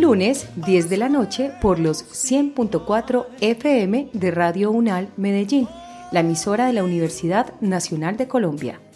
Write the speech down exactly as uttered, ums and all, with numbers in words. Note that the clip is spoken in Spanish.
lunes, diez de la noche, por los cien punto cuatro F M de Radio UNAL Medellín, la emisora de la Universidad Nacional de Colombia.